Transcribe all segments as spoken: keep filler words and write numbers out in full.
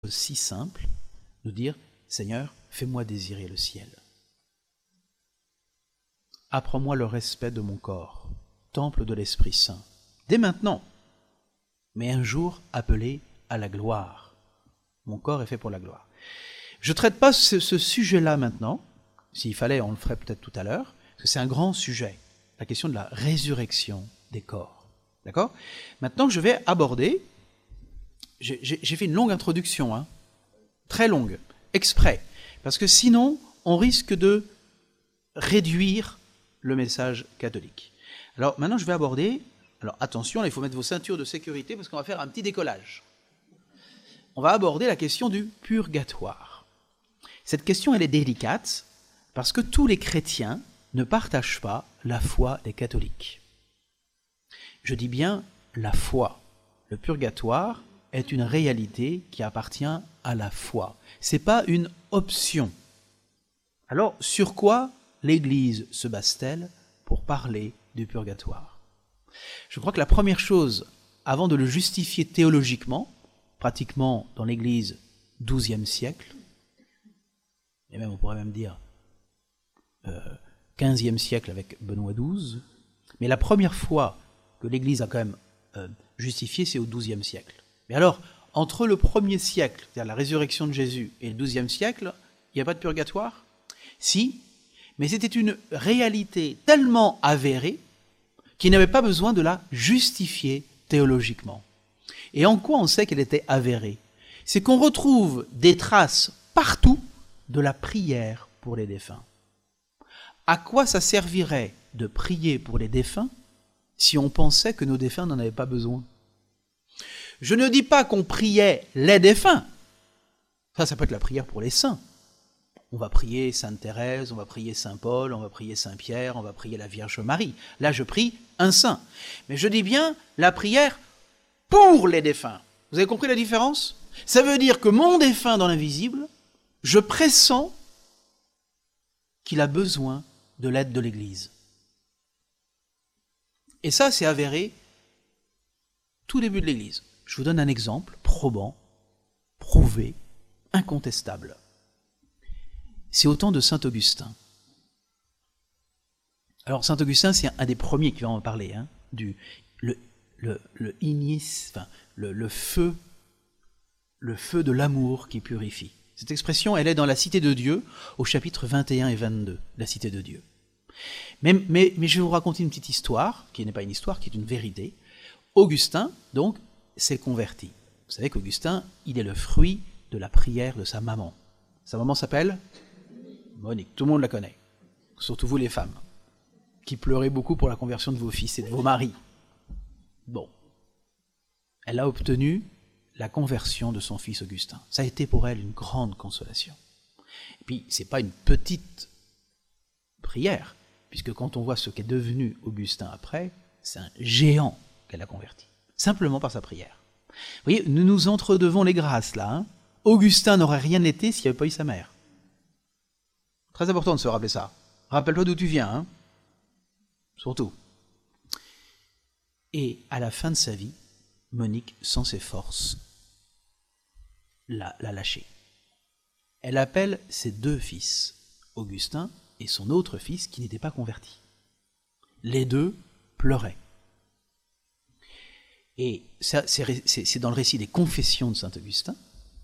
si simple, nous dire « Seigneur, fais-moi désirer le ciel. Apprends-moi le respect de mon corps, temple de l'Esprit Saint, dès maintenant, mais un jour appelé à la gloire. Mon corps est fait pour la gloire. » Je ne traite pas ce, ce sujet-là maintenant. S'il fallait, on le ferait peut-être tout à l'heure, parce que c'est un grand sujet, la question de la résurrection des corps. D'accord ? Maintenant, je vais aborder, j'ai, j'ai fait une longue introduction, hein, très longue, exprès, parce que sinon, on risque de réduire le message catholique. Alors maintenant, je vais aborder, alors attention, là, il faut mettre vos ceintures de sécurité, parce qu'on va faire un petit décollage. On va aborder la question du purgatoire. Cette question, elle est délicate, parce que tous les chrétiens ne partagent pas la foi des catholiques. Je dis bien la foi. Le purgatoire est une réalité qui appartient à la foi. Ce n'est pas une option. Alors, sur quoi l'Église se base-t-elle pour parler du purgatoire ? Je crois que la première chose, avant de le justifier théologiquement, pratiquement dans l'Église douzième siècle, et même on pourrait même dire euh, quinzième siècle avec Benoît douze, mais la première fois que l'Église a quand même euh, justifié, c'est au douzième siècle. Mais alors, entre le premier siècle, c'est-à-dire la résurrection de Jésus, et le douzième siècle, il n'y a pas de purgatoire ? Si, mais c'était une réalité tellement avérée qu'il n'avait pas besoin de la justifier théologiquement. Et en quoi on sait qu'elle était avérée ? C'est qu'on retrouve des traces partout de la prière pour les défunts. À quoi ça servirait de prier pour les défunts si on pensait que nos défunts n'en avaient pas besoin ? Je ne dis pas qu'on priait les défunts. Ça, ça peut être la prière pour les saints. On va prier Sainte Thérèse, on va prier Saint Paul, on va prier Saint Pierre, on va prier la Vierge Marie. Là, je prie un saint. Mais je dis bien la prière pour les défunts. Vous avez compris la différence ? Ça veut dire que mon défunt dans l'invisible, je pressens qu'il a besoin de l'aide de l'Église. Et ça, c'est avéré tout début de l'Église. Je vous donne un exemple probant, prouvé, incontestable. C'est au temps de saint Augustin. Alors, saint Augustin, c'est un des premiers qui va en parler, hein, du le, le, le ignis, enfin, le, le feu, le feu de l'amour qui purifie. Cette expression, elle est dans la Cité de Dieu, au chapitre vingt et un et vingt-deux, la Cité de Dieu. Mais, mais, mais je vais vous raconter une petite histoire, qui n'est pas une histoire, qui est une vérité. Augustin, donc, s'est converti. Vous savez qu'Augustin, il est le fruit de la prière de sa maman. Sa maman s'appelle Monique, tout le monde la connaît, surtout vous les femmes, qui pleurez beaucoup pour la conversion de vos fils et de vos maris. Bon, elle a obtenu la conversion de son fils Augustin. Ça a été pour elle une grande consolation. Et puis, ce n'est pas une petite prière, puisque quand on voit ce qu'est devenu Augustin après, c'est un géant qu'elle a converti, simplement par sa prière. Vous voyez, nous nous entredevons les grâces là. Hein. Augustin n'aurait rien été s'il n'y avait pas eu sa mère. Très important de se rappeler ça. Rappelle-toi d'où tu viens, hein. Surtout. Et à la fin de sa vie, Monique, sans ses forces, l'a, l'a lâché. Elle appelle ses deux fils, Augustin et son autre fils qui n'était pas converti. Les deux pleuraient. Et ça, c'est, c'est, c'est dans le récit des Confessions de saint Augustin.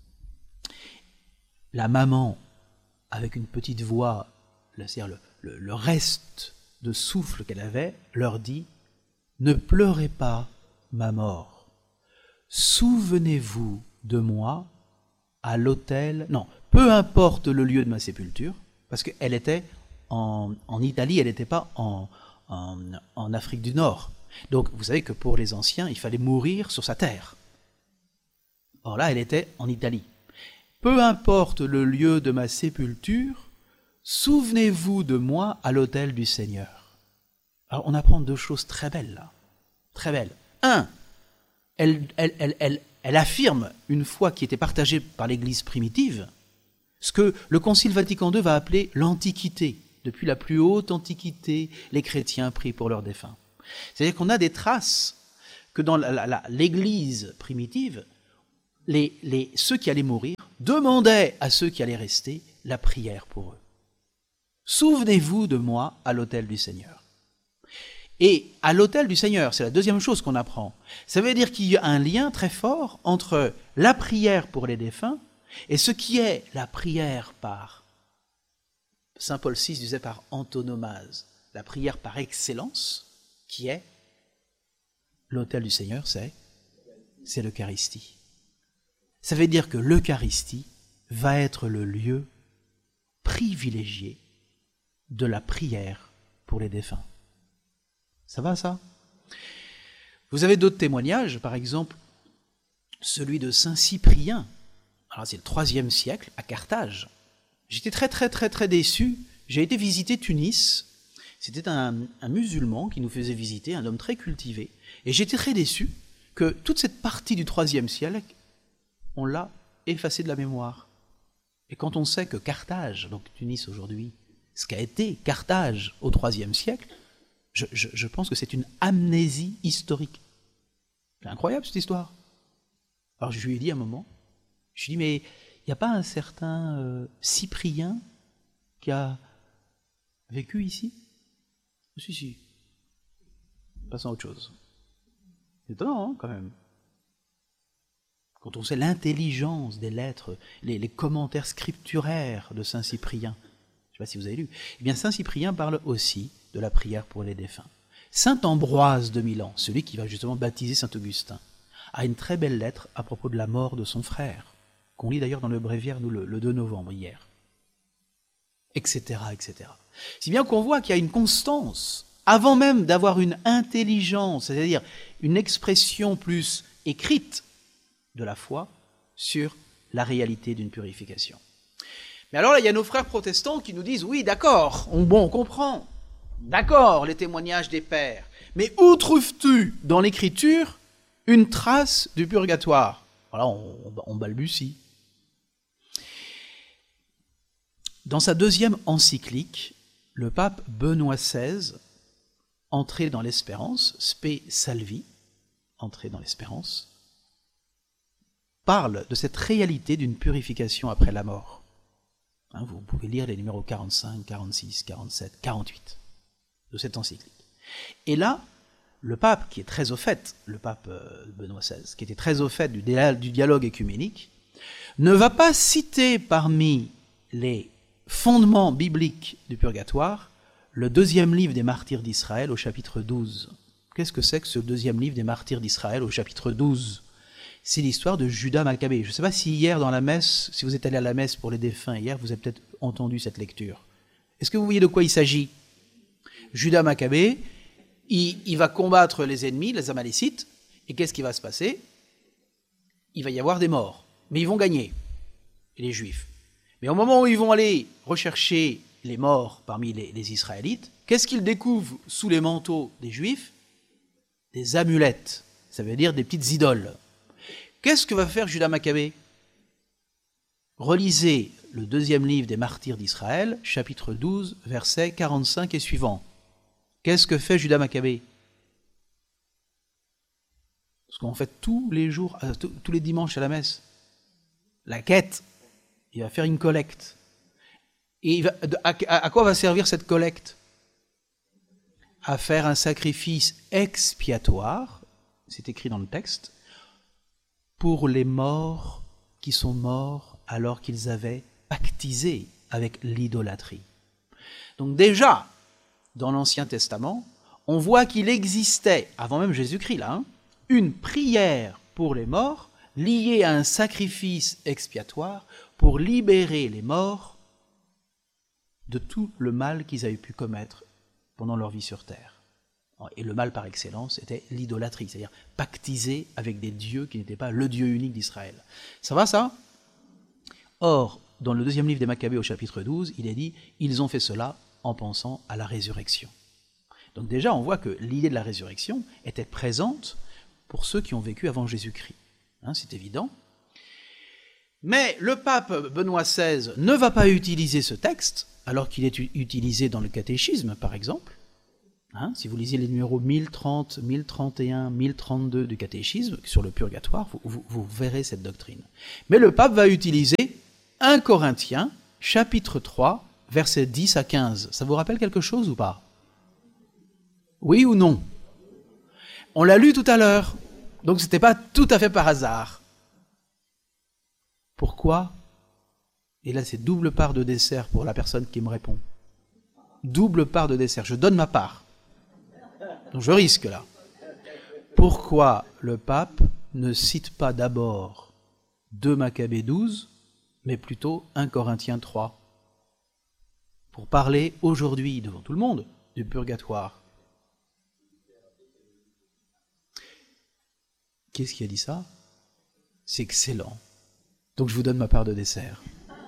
La maman, avec une petite voix, c'est-à-dire le, le, le reste de souffle qu'elle avait, leur dit « Ne pleurez pas ma mort. Souvenez-vous de moi à l'autel... » Non, peu importe le lieu de ma sépulture, parce qu'elle était en, en Italie, elle n'était pas en, en, en Afrique du Nord. Donc, vous savez que pour les anciens, il fallait mourir sur sa terre. Or là, elle était en Italie. Peu importe le lieu de ma sépulture, souvenez-vous de moi à l'autel du Seigneur. Alors, on apprend deux choses très belles là. Très belles. Un, elle, elle, elle, elle, elle affirme une foi qui était partagée par l'Église primitive, ce que le Concile Vatican deux va appeler l'Antiquité. Depuis la plus haute Antiquité, les chrétiens prient pour leurs défunts. C'est-à-dire qu'on a des traces que dans la, la, la, l'Église primitive, les, les, ceux qui allaient mourir demandaient à ceux qui allaient rester la prière pour eux. Souvenez-vous de moi à l'autel du Seigneur. Et à l'autel du Seigneur, c'est la deuxième chose qu'on apprend. Ça veut dire qu'il y a un lien très fort entre la prière pour les défunts et ce qui est la prière par, Saint Paul six disait par antonomase, la prière par excellence, qui est l'autel du Seigneur, c'est, c'est l'Eucharistie. Ça veut dire que l'Eucharistie va être le lieu privilégié de la prière pour les défunts. Ça va, ça? Vous avez d'autres témoignages, par exemple, celui de Saint Cyprien. Alors, c'est le troisième siècle, à Carthage. J'étais très, très, très, très déçu. J'ai été visiter Tunis. C'était un, un musulman qui nous faisait visiter, un homme très cultivé. Et j'étais très déçu que toute cette partie du troisième siècle, on l'a effacée de la mémoire. Et quand on sait que Carthage, donc Tunis aujourd'hui, ce qu'a été Carthage au troisième siècle, je, je, je pense que c'est une amnésie historique. C'est incroyable cette histoire. Alors je lui ai dit à un moment, je lui ai dit, mais il n'y a pas un certain euh, Cyprien qui a vécu ici? Si, si. Passons à autre chose. C'est étonnant, hein, quand même. Quand on sait l'intelligence des lettres, les, les commentaires scripturaires de Saint Cyprien, je ne sais pas si vous avez lu, eh bien Saint Cyprien parle aussi de la prière pour les défunts. Saint Ambroise de Milan, celui qui va justement baptiser Saint Augustin, a une très belle lettre à propos de la mort de son frère, qu'on lit d'ailleurs dans le bréviaire, nous, le, le deux novembre, hier, et cetera, et cetera. Si bien qu'on voit qu'il y a une constance, avant même d'avoir une intelligence, c'est-à-dire une expression plus écrite de la foi sur la réalité d'une purification. Mais alors là, il y a nos frères protestants qui nous disent, oui, d'accord, on, bon, on comprend, d'accord, les témoignages des pères, mais où trouves-tu dans l'Écriture une trace du purgatoire? Voilà, on, on balbutie. Dans sa deuxième encyclique, le pape Benoît seize, entré dans l'espérance, Spe Salvi, entré dans l'espérance, parle de cette réalité d'une purification après la mort. Hein, vous pouvez lire les numéros quarante-cinq, quarante-six, quarante-sept, quarante-huit de cette encyclique. Et là, le pape, qui est très au fait, le pape Benoît seize, qui était très au fait du, du dialogue écuménique, ne va pas citer parmi les fondements bibliques du purgatoire le deuxième livre des martyrs d'Israël au chapitre douze. Qu'est-ce que c'est que ce deuxième livre des martyrs d'Israël au chapitre douze? C'est l'histoire de Judas Maccabée. Je ne sais pas si hier dans la messe, si vous êtes allé à la messe pour les défunts hier, vous avez peut-être entendu cette lecture. Est-ce que vous voyez de quoi il s'agit? Judas Maccabée, il, il va combattre les ennemis, les Amalécites, et qu'est-ce qui va se passer? Il va y avoir des morts, mais ils vont gagner, les Juifs. Mais au moment où ils vont aller rechercher les morts parmi les, les Israélites, qu'est-ce qu'ils découvrent sous les manteaux des Juifs? Des amulettes, ça veut dire des petites idoles. Qu'est-ce que va faire Judas Maccabée? Relisez le deuxième livre des martyrs d'Israël, chapitre douze, versets quarante-cinq et suivants. Qu'est-ce que fait Judas Maccabée? Ce qu'on fait tous les jours, tous les dimanches à la messe. La quête. Il va faire une collecte. Et il va, à, à quoi va servir cette collecte? À faire un sacrifice expiatoire, c'est écrit dans le texte, pour les morts qui sont morts alors qu'ils avaient pactisé avec l'idolâtrie. Donc déjà, dans l'Ancien Testament, on voit qu'il existait, avant même Jésus-Christ là, hein, une prière pour les morts liée à un sacrifice expiatoire pour libérer les morts de tout le mal qu'ils avaient pu commettre pendant leur vie sur terre. Et le mal par excellence était l'idolâtrie, c'est-à-dire pactiser avec des dieux qui n'étaient pas le Dieu unique d'Israël. Ça va ça? Or, dans le deuxième livre des Maccabées au chapitre douze, il est dit « Ils ont fait cela en pensant à la résurrection ». Donc déjà, on voit que l'idée de la résurrection était présente pour ceux qui ont vécu avant Jésus-Christ. Hein, c'est évident. Mais le pape Benoît seize ne va pas utiliser ce texte, alors qu'il est utilisé dans le catéchisme, par exemple, Hein, si vous lisez les numéros mille trente, mille trente et un, mille trente-deux du catéchisme sur le purgatoire, vous, vous, vous verrez cette doctrine. Mais le pape va utiliser un Corinthiens, chapitre trois, versets dix à quinze. Ça vous rappelle quelque chose ou pas? Oui ou non? On l'a lu tout à l'heure, donc ce n'était pas tout à fait par hasard. Pourquoi? Et là, c'est double part de dessert pour la personne qui me répond. Double part de dessert. Je donne ma part. Donc je risque là. Pourquoi le pape ne cite pas d'abord deux Maccabées douze, mais plutôt un Corinthiens trois, pour parler aujourd'hui, devant tout le monde, du purgatoire? Qu'est-ce qui a dit ça? C'est excellent. Donc je vous donne ma part de dessert.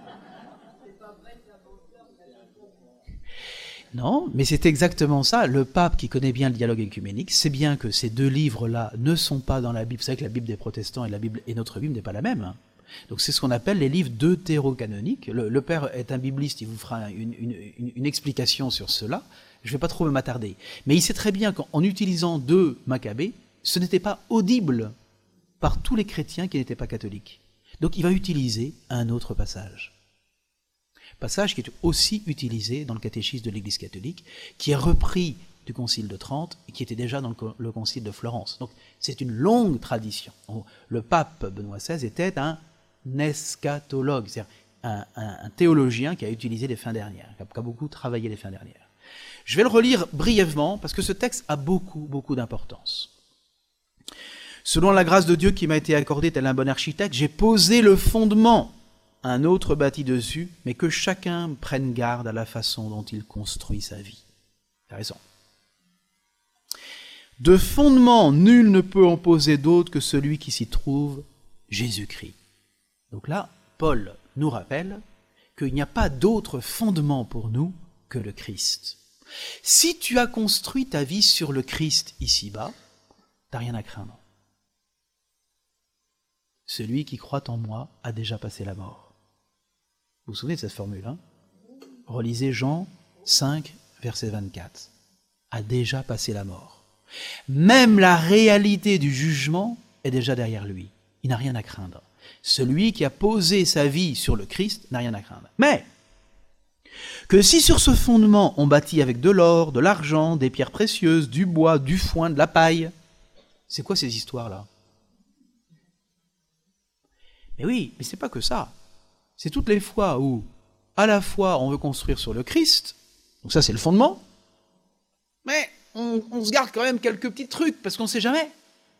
Non, mais c'est exactement ça. Le pape, qui connaît bien le dialogue écuménique, sait bien que ces deux livres-là ne sont pas dans la Bible. Vous savez que la Bible des protestants et, la Bible, et notre Bible n'est pas la même. Hein. Donc c'est ce qu'on appelle les livres deutérocanoniques. Le, le père est un bibliste, il vous fera une, une, une, une explication sur cela. Je ne vais pas trop m'attarder. Mais il sait très bien qu'en utilisant deux Maccabées, ce n'était pas audible par tous les chrétiens qui n'étaient pas catholiques. Donc il va utiliser un autre passage. Passage qui est aussi utilisé dans le catéchisme de l'Église catholique, qui est repris du Concile de Trente et qui était déjà dans le, le Concile de Florence. Donc c'est une longue tradition. Le pape Benoît seize était un eschatologue, c'est-à-dire un, un, un théologien qui a utilisé les fins dernières, qui a, qui a beaucoup travaillé les fins dernières. Je vais le relire brièvement parce que ce texte a beaucoup, beaucoup d'importance. Selon la grâce de Dieu qui m'a été accordée tel un bon architecte, j'ai posé le fondement, un autre bâti dessus, mais que chacun prenne garde à la façon dont il construit sa vie. Il a raison. De fondement, nul ne peut en poser d'autre que celui qui s'y trouve, Jésus-Christ. Donc là, Paul nous rappelle qu'il n'y a pas d'autre fondement pour nous que le Christ. Si tu as construit ta vie sur le Christ ici-bas, tu n'as rien à craindre. Celui qui croit en moi a déjà passé la mort. Vous vous souvenez de cette formule, hein? Relisez Jean cinq, verset vingt-quatre. A déjà passé la mort. Même la réalité du jugement est déjà derrière lui. Il n'a rien à craindre. Celui qui a posé sa vie sur le Christ n'a rien à craindre. Mais que si sur ce fondement on bâtit avec de l'or, de l'argent, des pierres précieuses, du bois, du foin, de la paille, c'est quoi ces histoires-là? Mais oui, mais c'est pas que ça. C'est toutes les fois où, à la fois, on veut construire sur le Christ, donc ça c'est le fondement, mais on, on se garde quand même quelques petits trucs, parce qu'on ne sait jamais.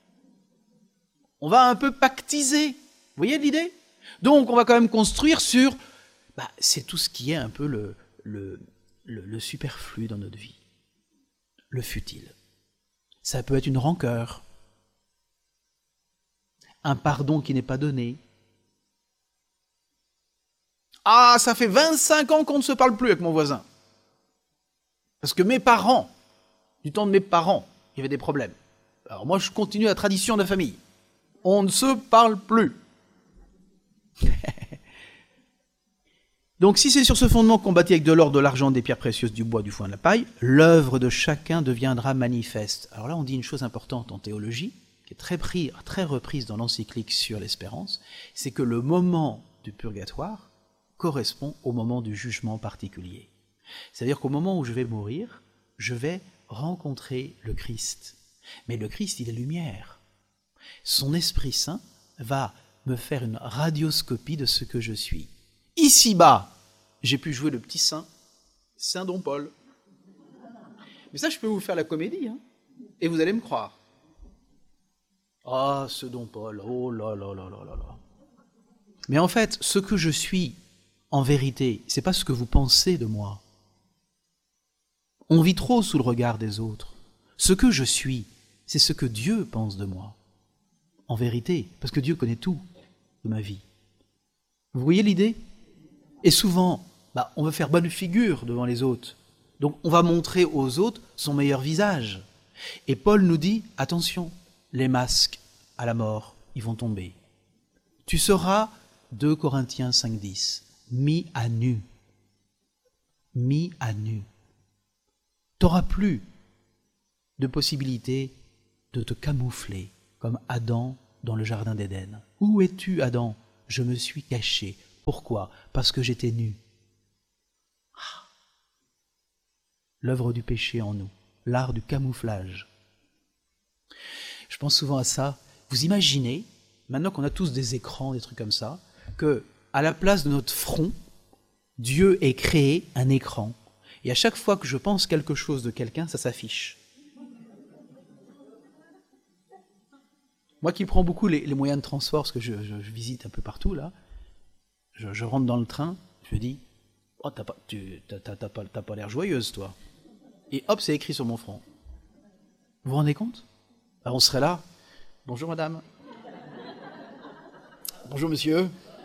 On va un peu pactiser. Vous voyez l'idée? Donc on va quand même construire sur, bah, c'est tout ce qui est un peu le, le, le, le superflu dans notre vie, le futile. Ça peut être une rancœur, un pardon qui n'est pas donné. Ah, ça fait vingt-cinq ans qu'on ne se parle plus avec mon voisin. Parce que mes parents, du temps de mes parents, il y avait des problèmes. Alors moi, je continue la tradition de la famille. On ne se parle plus. Donc si c'est sur ce fondement qu'on bâtit avec de l'or, de l'argent, des pierres précieuses, du bois, du foin, de la paille, l'œuvre de chacun deviendra manifeste. Alors là, on dit une chose importante en théologie, qui est très, pris, très reprise dans l'encyclique sur l'espérance, c'est que le moment du purgatoire correspond au moment du jugement particulier. C'est-à-dire qu'au moment où je vais mourir, je vais rencontrer le Christ. Mais le Christ, il est lumière. Son Esprit Saint va me faire une radioscopie de ce que je suis. Ici-bas, j'ai pu jouer le petit saint, Saint Don Paul. Mais ça, je peux vous faire la comédie, hein, et vous allez me croire. Ah, ce Don Paul, oh là là là là là là. Mais en fait, ce que je suis, en vérité, c'est pas ce que vous pensez de moi. On vit trop sous le regard des autres. Ce que je suis, c'est ce que Dieu pense de moi. En vérité, parce que Dieu connaît tout de ma vie. Vous voyez l'idée? Et souvent, bah, on veut faire bonne figure devant les autres. Donc on va montrer aux autres son meilleur visage. Et Paul nous dit, attention, les masques à la mort, ils vont tomber. Tu seras, deux Corinthiens cinq dix, mis à nu. Mis à nu. Tu n'auras plus de possibilités de te camoufler, comme Adam dans le jardin d'Éden. Où es-tu, Adam? Je me suis caché. Pourquoi? Parce que j'étais nu. Ah. L'œuvre du péché en nous, l'art du camouflage. Je pense souvent à ça. Vous imaginez, maintenant qu'on a tous des écrans, des trucs comme ça, que à la place de notre front, Dieu ait créé un écran. Et à chaque fois que je pense quelque chose de quelqu'un, ça s'affiche. Moi qui prends beaucoup les, les moyens de transport, parce que je, je, je visite un peu partout, là, je, je rentre dans le train, je dis « Oh, t'as pas, tu, t'as, t'as, t'as pas, t'as pas l'air joyeuse, toi. » Et hop, c'est écrit sur mon front. Vous vous rendez compte? Alors on serait là. « Bonjour, madame. »« Bonjour, monsieur. »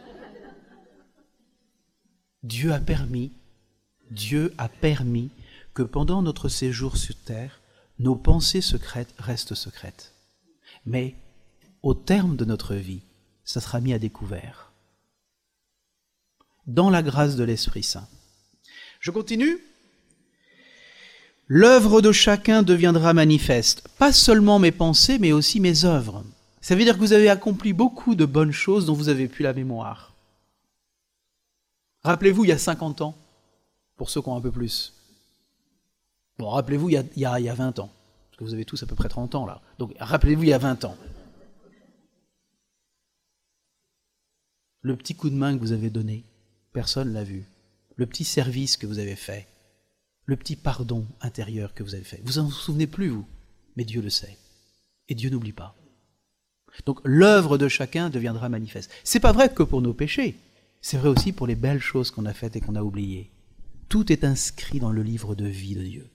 Dieu a permis, Dieu a permis que pendant notre séjour sur terre, nos pensées secrètes restent secrètes. Mais au terme de notre vie, ça sera mis à découvert. Dans la grâce de l'Esprit Saint. Je continue. L'œuvre de chacun deviendra manifeste. Pas seulement mes pensées, mais aussi mes œuvres. Ça veut dire que vous avez accompli beaucoup de bonnes choses dont vous avez plus la mémoire. Rappelez-vous, il y a cinquante ans, pour ceux qui ont un peu plus. Bon, rappelez-vous, il y a, il y a, il y a vingt ans. Parce que vous avez tous à peu près trente ans, là. Donc, rappelez-vous, il y a vingt ans. Le petit coup de main que vous avez donné, personne ne l'a vu. Le petit service que vous avez fait. Le petit pardon intérieur que vous avez fait. Vous en vous souvenez plus, vous. Mais Dieu le sait. Et Dieu n'oublie pas. Donc, l'œuvre de chacun deviendra manifeste. C'est pas vrai que pour nos péchés. C'est vrai aussi pour les belles choses qu'on a faites et qu'on a oubliées. Tout est inscrit dans le livre de vie de Dieu.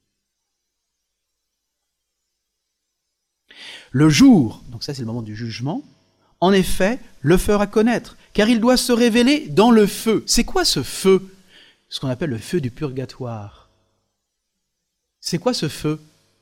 Le jour, donc ça c'est le moment du jugement, en effet, le fera connaître, car il doit se révéler dans le feu. C'est quoi ce feu? Ce qu'on appelle le feu du purgatoire. C'est quoi ce feu?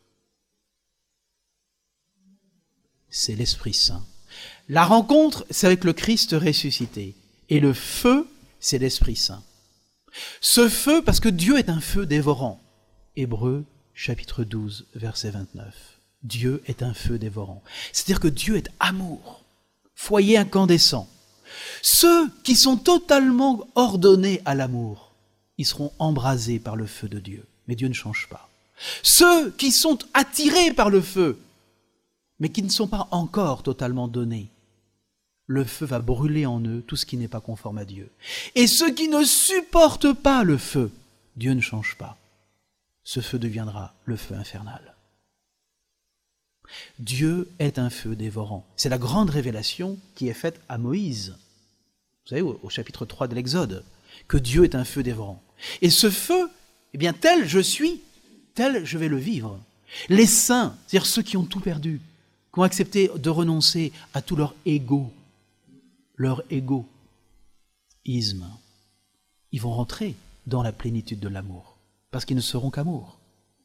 C'est l'Esprit Saint. La rencontre, c'est avec le Christ ressuscité. Et le feu, c'est l'Esprit Saint. Ce feu, parce que Dieu est un feu dévorant. Hébreux, chapitre douze, verset vingt-neuf. Dieu est un feu dévorant. C'est-à-dire que Dieu est amour, foyer incandescent. Ceux qui sont totalement ordonnés à l'amour, ils seront embrasés par le feu de Dieu. Mais Dieu ne change pas. Ceux qui sont attirés par le feu, mais qui ne sont pas encore totalement donnés, le feu va brûler en eux tout ce qui n'est pas conforme à Dieu. Et ceux qui ne supportent pas le feu, Dieu ne change pas. Ce feu deviendra le feu infernal. Dieu est un feu dévorant. C'est la grande révélation qui est faite à Moïse. Vous savez, au, au chapitre trois de l'Exode, que Dieu est un feu dévorant. Et ce feu, eh bien, tel je suis, tel je vais le vivre. Les saints, c'est-à-dire ceux qui ont tout perdu, qui ont accepté de renoncer à tout leur égo, leur égoïsme, ils vont rentrer dans la plénitude de l'amour, parce qu'ils ne seront qu'amour.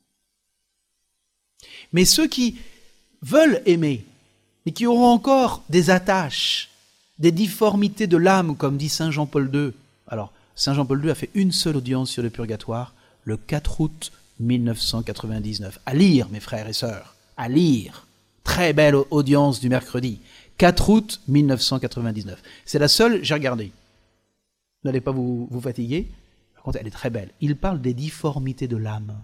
Mais ceux qui veulent aimer, et qui auront encore des attaches, des difformités de l'âme, comme dit saint Jean-Paul deux. Alors, saint Jean-Paul deux a fait une seule audience sur le purgatoire, le quatre août mille neuf cent quatre-vingt-dix-neuf. À lire, mes frères et sœurs, à lire. Très belle audience du mercredi. quatre août mille neuf cent quatre-vingt-dix-neuf. C'est la seule, j'ai regardé. Vous n'allez pas vous, vous fatiguer. Par contre, elle est très belle. Il parle des difformités de l'âme.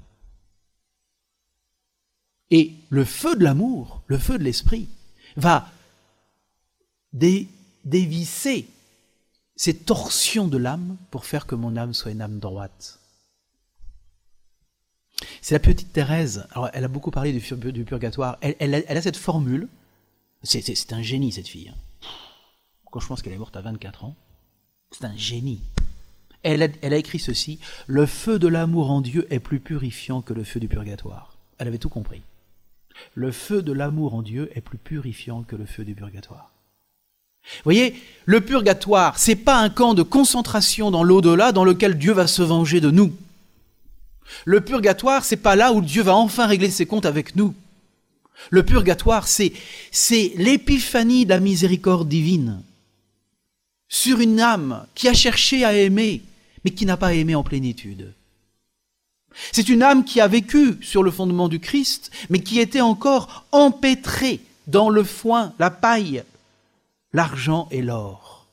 Et le feu de l'amour, le feu de l'esprit, va dé, dévisser ces torsions de l'âme pour faire que mon âme soit une âme droite. C'est la petite Thérèse. Alors, elle a beaucoup parlé du, du purgatoire. Elle, elle, a, elle a cette formule. C'est, c'est, c'est un génie, cette fille. Quand je pense qu'elle est morte à vingt-quatre ans, c'est un génie. Elle a, elle a écrit ceci: le feu de l'amour en Dieu est plus purifiant que le feu du purgatoire. Elle avait tout compris. Le feu de l'amour en Dieu est plus purifiant que le feu du purgatoire. Vous voyez, le purgatoire, c'est pas un camp de concentration dans l'au-delà dans lequel Dieu va se venger de nous. Le purgatoire, c'est pas là où Dieu va enfin régler ses comptes avec nous. Le purgatoire, c'est, c'est l'épiphanie de la miséricorde divine sur une âme qui a cherché à aimer, mais qui n'a pas aimé en plénitude. C'est une âme qui a vécu sur le fondement du Christ, mais qui était encore empêtrée dans le foin, la paille, l'argent et l'or.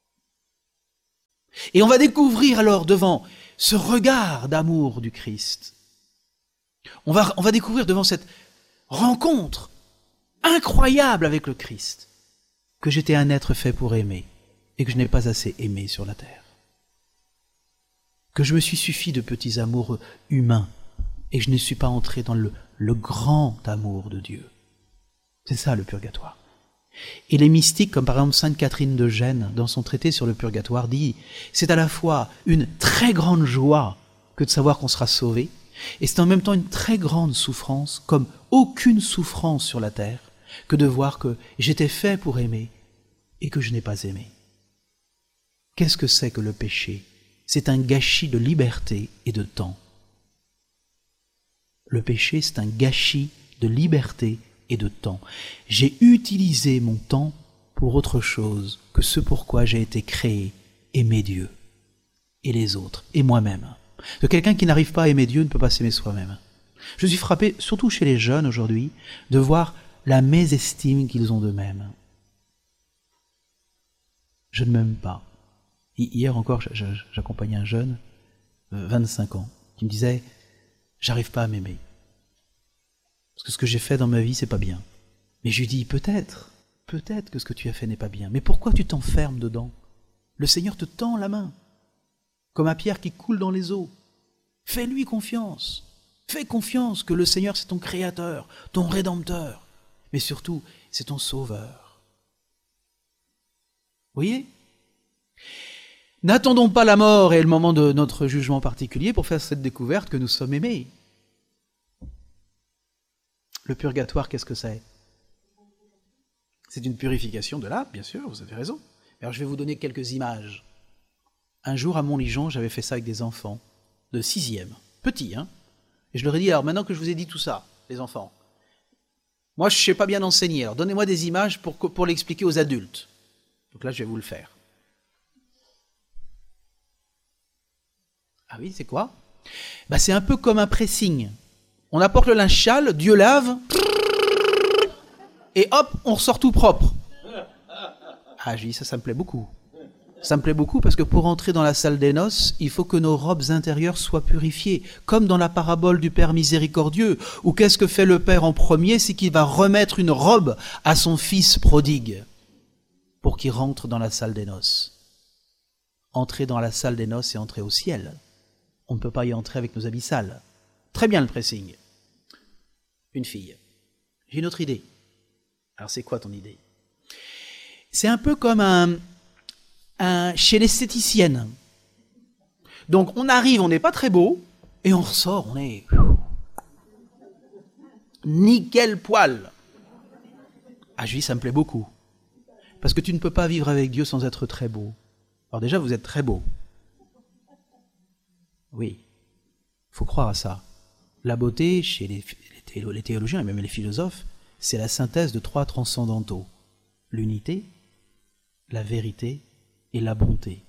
Et on va découvrir alors devant ce regard d'amour du Christ, on va, on va découvrir devant cette rencontre incroyable avec le Christ, que j'étais un être fait pour aimer et que je n'ai pas assez aimé sur la terre. Que je me suis suffi de petits amours humains et que je ne suis pas entré dans le, le grand amour de Dieu. C'est ça le purgatoire. Et les mystiques, comme par exemple Sainte Catherine de Gênes, dans son traité sur le purgatoire, dit « C'est à la fois une très grande joie que de savoir qu'on sera sauvé, et c'est en même temps une très grande souffrance, comme aucune souffrance sur la terre, que de voir que j'étais fait pour aimer et que je n'ai pas aimé. » Qu'est-ce que c'est que le péché ? C'est un gâchis de liberté et de temps. Le péché, c'est un gâchis de liberté et de temps. J'ai utilisé mon temps pour autre chose que ce pourquoi j'ai été créé, aimer Dieu et les autres et moi-même. Que quelqu'un qui n'arrive pas à aimer Dieu ne peut pas s'aimer soi-même. Je suis frappé, surtout chez les jeunes aujourd'hui, de voir la mésestime qu'ils ont d'eux-mêmes. Je ne m'aime pas. Hier encore, j'accompagnais un jeune, vingt-cinq ans, qui me disait « J'arrive pas à m'aimer. Parce que ce que j'ai fait dans ma vie, c'est pas bien. » Mais je lui dis « Peut-être, peut-être que ce que tu as fait n'est pas bien. Mais pourquoi tu t'enfermes dedans ? Le Seigneur te tend la main, comme un pierre qui coule dans les eaux. Fais-lui confiance. Fais confiance que le Seigneur, c'est ton Créateur, ton Rédempteur. Mais surtout, c'est ton Sauveur. » Vous voyez ? N'attendons pas la mort et le moment de notre jugement particulier pour faire cette découverte que nous sommes aimés. Le purgatoire, qu'est-ce que c'est ? C'est une purification de l'âme, bien sûr, vous avez raison. Alors je vais vous donner quelques images. Un jour à Montligeon, j'avais fait ça avec des enfants de sixième, petits, hein. Et je leur ai dit, alors maintenant que je vous ai dit tout ça, les enfants, moi je ne sais pas bien enseigner, alors donnez-moi des images pour, pour l'expliquer aux adultes. Donc là, je vais vous le faire. Ah oui, c'est quoi ? Bah, c'est un peu comme un pressing. On apporte le linge sale, Dieu lave, et hop, on ressort tout propre. Ah, j'ai dit, ça, ça me plaît beaucoup. Ça me plaît beaucoup parce que pour entrer dans la salle des noces, il faut que nos robes intérieures soient purifiées. Comme dans la parabole du Père miséricordieux, où qu'est-ce que fait le Père en premier ? C'est qu'il va remettre une robe à son fils prodigue pour qu'il rentre dans la salle des noces. Entrer dans la salle des noces et entrer au ciel. On ne peut pas y entrer avec nos habits sales. Très bien le pressing. Une fille. J'ai une autre idée. Alors c'est quoi ton idée ? C'est un peu comme un, un chez l'esthéticienne. Donc on arrive, on n'est pas très beau, et on ressort, on est nickel poil. Ah je dis, ça me plaît beaucoup. Parce que tu ne peux pas vivre avec Dieu sans être très beau. Alors déjà, vous êtes très beau. Oui, il faut croire à ça. La beauté, chez les, les théologiens et même les philosophes, c'est la synthèse de trois transcendantaux. L'unité, la vérité et la bonté.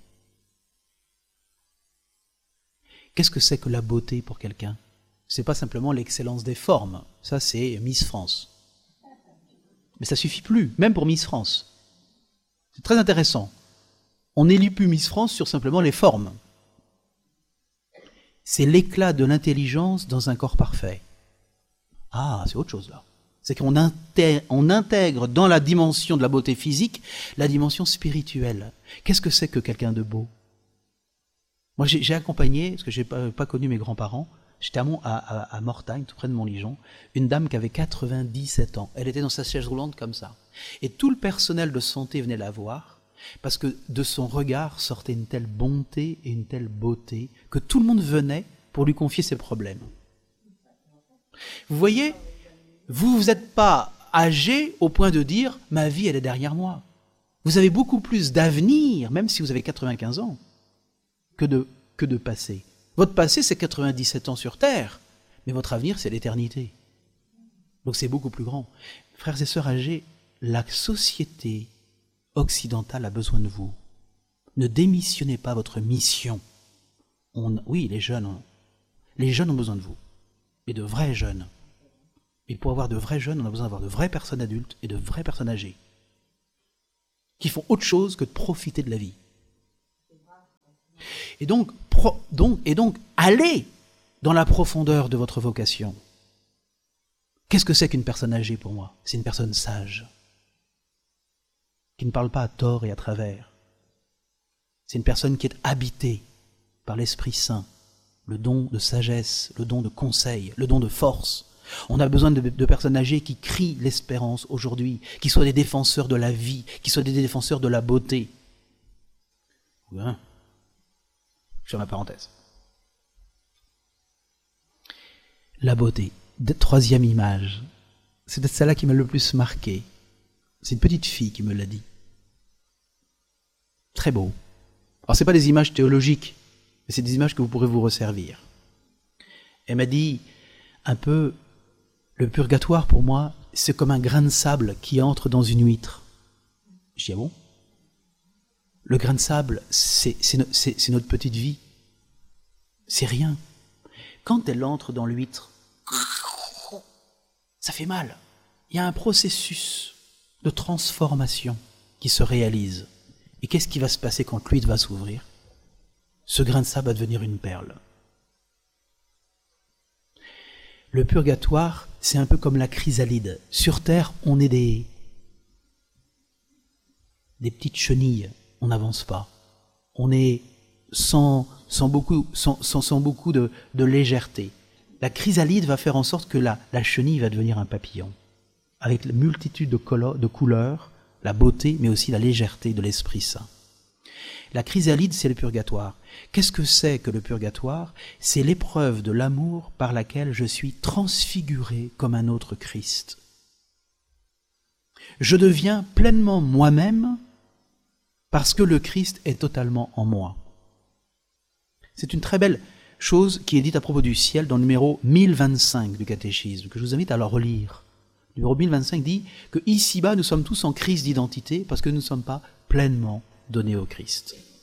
Qu'est-ce que c'est que la beauté pour quelqu'un ? Ce n'est pas simplement l'excellence des formes. Ça, c'est Miss France. Mais ça ne suffit plus, même pour Miss France. C'est très intéressant. On n'élit plus Miss France sur simplement les formes. C'est l'éclat de l'intelligence dans un corps parfait. Ah, c'est autre chose là. C'est qu'on intègre, on intègre dans la dimension de la beauté physique la dimension spirituelle. Qu'est-ce que c'est que quelqu'un de beau ? Moi, j'ai, j'ai accompagné, parce que je n'ai pas, pas connu mes grands-parents, j'étais à, Mont, à, à, à Mortagne, tout près de Montligeon, une dame qui avait quatre-vingt-dix-sept ans. Elle était dans sa chaise roulante comme ça. Et tout le personnel de santé venait la voir, parce que de son regard sortait une telle bonté et une telle beauté que tout le monde venait pour lui confier ses problèmes. Vous voyez, vous n'êtes pas âgé au point de dire « ma vie, elle est derrière moi ». Vous avez beaucoup plus d'avenir, même si vous avez quatre-vingt-quinze ans, que de, que de passé. Votre passé, c'est quatre-vingt-dix-sept ans sur Terre, mais votre avenir, c'est l'éternité. Donc c'est beaucoup plus grand. Frères et sœurs âgés, la société occidentale a besoin de vous. Ne démissionnez pas votre mission. On, oui, les jeunes, on, Les jeunes ont besoin de vous, et de vrais jeunes. Et pour avoir de vrais jeunes, on a besoin d'avoir de vraies personnes adultes et de vraies personnes âgées, qui font autre chose que de profiter de la vie. Et donc, pro, donc, et donc, allez dans la profondeur de votre vocation. Qu'est-ce que c'est qu'une personne âgée pour moi? C'est une personne sage, qui ne parle pas à tort et à travers. C'est une personne qui est habitée par l'Esprit Saint, le don de sagesse, le don de conseil, le don de force. On a besoin de, de personnes âgées qui crient l'espérance aujourd'hui, qui soient des défenseurs de la vie, qui soient des défenseurs de la beauté. Hein? Je ferme ma parenthèse. La beauté. Troisième image. C'est peut-être celle-là qui m'a le plus marqué. C'est une petite fille qui me l'a dit. Très beau. Alors, ce n'est pas des images théologiques, mais c'est des images que vous pourrez vous resservir. Elle m'a dit un peu, le purgatoire pour moi, c'est comme un grain de sable qui entre dans une huître. Je dis, ah bon? Le grain de sable, c'est, c'est, no, c'est, c'est notre petite vie. C'est rien. Quand elle entre dans l'huître, ça fait mal. Il y a un processus de transformation qui se réalise. Et qu'est-ce qui va se passer quand l'huître va s'ouvrir? Ce grain de sable va devenir une perle. Le purgatoire, c'est un peu comme la chrysalide. Sur Terre, on est des, des petites chenilles. On n'avance pas. On est sans, sans beaucoup, sans, sans, sans beaucoup de, de légèreté. La chrysalide va faire en sorte que la, la chenille va devenir un papillon, avec la multitude de, colo- de couleurs, la beauté, mais aussi la légèreté de l'Esprit Saint. La chrysalide, c'est le purgatoire. Qu'est-ce que c'est que le purgatoire? C'est l'épreuve de l'amour par laquelle je suis transfiguré comme un autre Christ. Je deviens pleinement moi-même parce que le Christ est totalement en moi. C'est une très belle chose qui est dite à propos du ciel dans le numéro mille vingt-cinq du catéchisme, que je vous invite à le relire. Le numéro mille vingt-cinq dit que ici-bas, nous sommes tous en crise d'identité parce que nous ne sommes pas pleinement donnés au Christ.